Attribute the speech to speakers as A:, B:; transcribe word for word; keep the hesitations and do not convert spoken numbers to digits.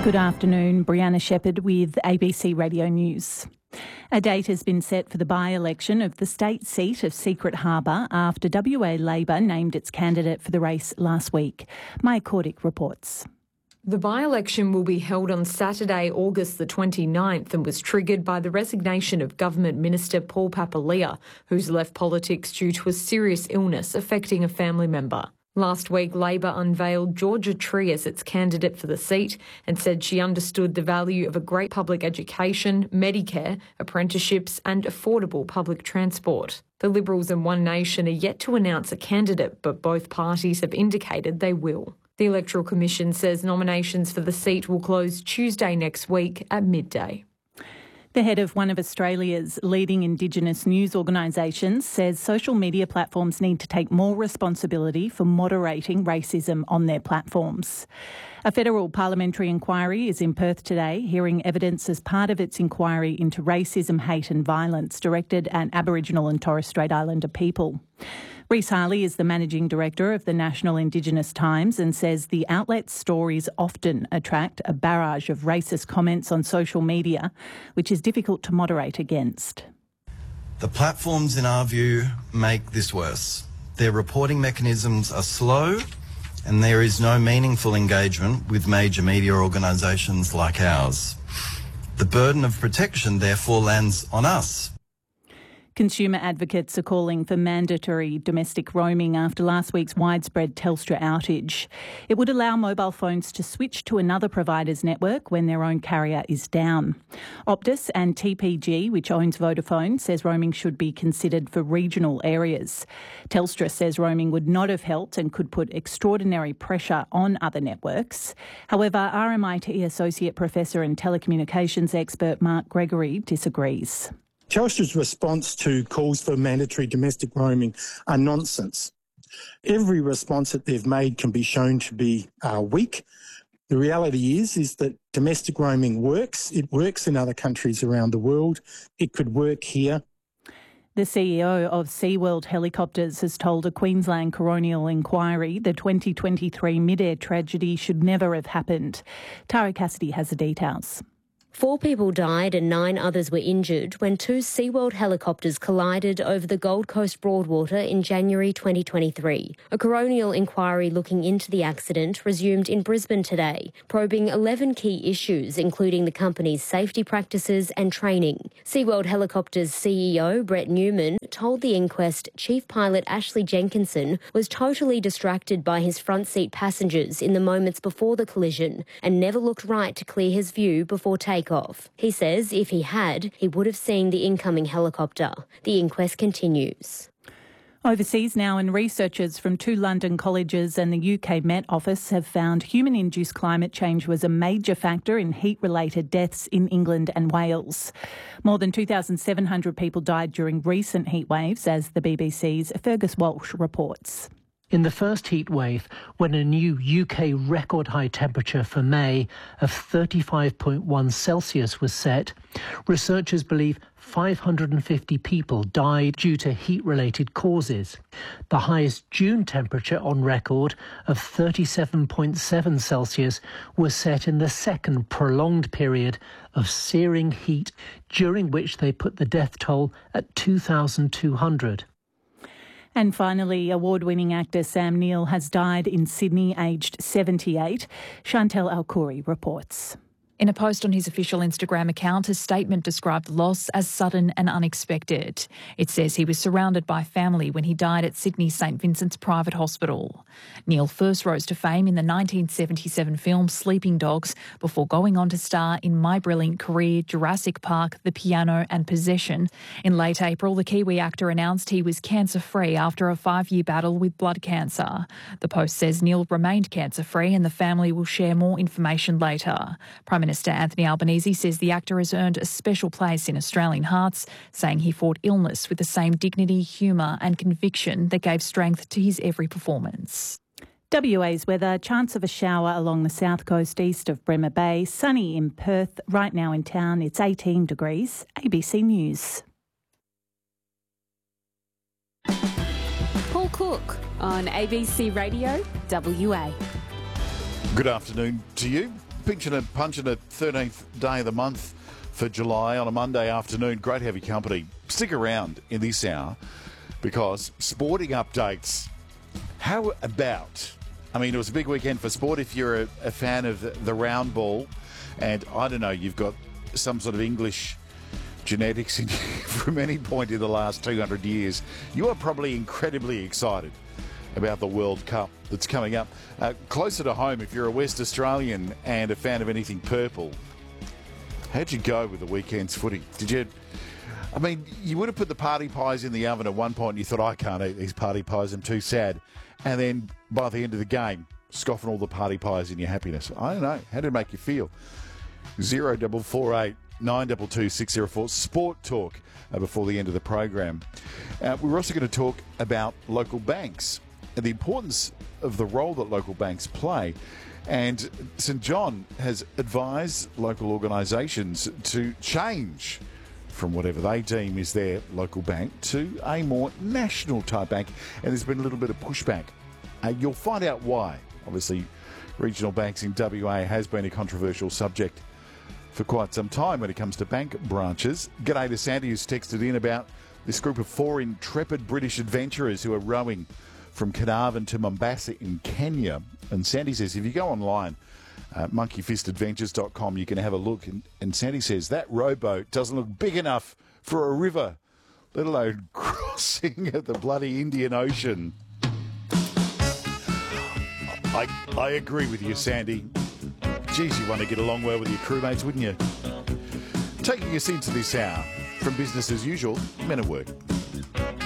A: Good afternoon, Brianna Shepherd with A B C Radio News. A date has been set for the by-election of the state seat of Secret Harbour after W A Labor named its candidate for the race last week. Maya Cordick reports.
B: The by-election will be held on Saturday, August the twenty-ninth, and was triggered by the resignation of Government Minister Paul Papalia, who's left politics due to a serious illness affecting a family member. Last week, Labor unveiled Georgia Tree as its candidate for the seat and said she understood the value of a great public education, Medicare, apprenticeships and affordable public transport. The Liberals and One Nation are yet to announce a candidate, but both parties have indicated they will. The Electoral Commission says nominations for the seat will close Tuesday next week at midday.
A: The head of one of Australia's leading Indigenous news organisations says social media platforms need to take more responsibility for moderating racism on their platforms. A federal parliamentary inquiry is in Perth today, hearing evidence as part of its inquiry into racism, hate and violence directed at Aboriginal and Torres Strait Islander people. Reece Harley is the Managing Director of the National Indigenous Times and says the outlet's stories often attract a barrage of racist comments on social media, which is difficult to moderate against.
C: The platforms, in our view, make this worse. Their reporting mechanisms are slow and there is no meaningful engagement with major media organisations like ours. The burden of protection, therefore, lands on us.
A: Consumer advocates are calling for mandatory domestic roaming after last week's widespread Telstra outage. It would allow mobile phones to switch to another provider's network when their own carrier is down. Optus and T P G, which owns Vodafone, says roaming should be considered for regional areas. Telstra says roaming would not have helped and could put extraordinary pressure on other networks. However, R M I T Associate Professor and telecommunications expert Mark Gregory disagrees.
D: Telstra's response to calls for mandatory domestic roaming are nonsense. Every response that they've made can be shown to be uh, weak. The reality is, is that domestic roaming works. It works in other countries around the world. It could work here.
A: The C E O of SeaWorld Helicopters has told a Queensland coronial inquiry the twenty twenty-three mid-air tragedy should never have happened. Tara Cassidy has the details.
E: Four people died and nine others were injured when two SeaWorld helicopters collided over the Gold Coast Broadwater in January twenty twenty-three. A coronial inquiry looking into the accident resumed in Brisbane today, probing eleven key issues, including the company's safety practices and training. SeaWorld Helicopters C E O Brett Newman told the inquest Chief Pilot Ashley Jenkinson was totally distracted by his front seat passengers in the moments before the collision and never looked right to clear his view before takeoff. Off. He says if he had, he would have seen the incoming helicopter. The inquest continues.
A: Overseas now, and researchers from two London colleges and the U K Met Office have found human-induced climate change was a major factor in heat-related deaths in England and Wales. More than two thousand seven hundred people died during recent heat waves, as the B B C's Fergus Walsh reports.
F: In the first heat wave, when a new U K record high temperature for May of thirty-five point one Celsius was set, researchers believe five hundred fifty people died due to heat-related causes. The highest June temperature on record of thirty-seven point seven Celsius was set in the second prolonged period of searing heat, during which they put the death toll at two thousand two hundred.
A: And finally, award-winning actor Sam Neill has died in Sydney, aged seventy-eight. Chantel Alcouri reports.
G: In a post on his official Instagram account, a statement described the loss as sudden and unexpected. It says he was surrounded by family when he died at Sydney St Vincent's Private Hospital. Neill first rose to fame in the nineteen seventy-seven film Sleeping Dogs before going on to star in My Brilliant Career, Jurassic Park, The Piano and Possession. In late April, the Kiwi actor announced he was cancer-free after a five-year battle with blood cancer. The post says Neill remained cancer-free and the family will share more information later. Prime Minister Anthony Albanese says the actor has earned a special place in Australian hearts, saying he fought illness with the same dignity, humour and conviction that gave strength to his every performance.
A: W A's weather, chance of a shower along the south coast east of Bremer Bay, sunny in Perth. Right now in town it's eighteen degrees. A B C News.
H: Paul Cook on A B C Radio W A.
I: Good afternoon to you. pinching and punching a thirteenth day of the month for July on a Monday afternoon. Great to have your company. Stick around in this hour because sporting updates. How about, I mean, it was a big weekend for sport if you're a, a fan of the, the round ball and, I don't know, you've got some sort of English genetics in you from any point in the last two hundred years. You are probably incredibly excited about the World Cup that's coming up. Uh, closer to home, if you're a West Australian and a fan of anything purple, how'd you go with the weekend's footy? Did you... I mean, you would have put the party pies in the oven at one point and you thought, I can't eat these party pies, I'm too sad. And then by the end of the game, scoffing all the party pies in your happiness. I don't know. How did it make you feel? zero double four eight nine two two six zero four Sport Talk uh, before the end of the program. Uh, we're also going to talk about local banks and the importance of the role that local banks play. And St John has advised local organisations to change from whatever they deem is their local bank to a more national type bank. And there's been a little bit of pushback. Uh, you'll find out why. Obviously, regional banks in W A has been a controversial subject for quite some time when it comes to bank branches. G'day to Sandy, who's texted in about this group of four intrepid British adventurers who are rowing from Carnarvon to Mombasa in Kenya. And Sandy says, if you go online, uh, monkey fist adventures dot com, you can have a look. And, and Sandy says, that rowboat doesn't look big enough for a river, let alone crossing the bloody Indian Ocean. I, I agree with you, Sandy. Geez, you want to get along well with your crewmates, wouldn't you? Taking us into this hour from Business as Usual, Men at Work.